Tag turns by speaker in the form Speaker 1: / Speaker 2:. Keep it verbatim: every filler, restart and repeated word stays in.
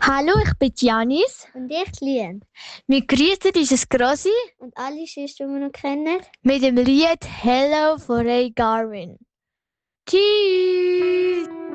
Speaker 1: Hallo, ich bin Janis.
Speaker 2: Und ich Lien.
Speaker 1: Wir grüßen dieses Grossi
Speaker 2: Und alle Schwestern, die wir noch kennen.
Speaker 1: mit dem Lied Hello von Ray Garvin. Tschüss!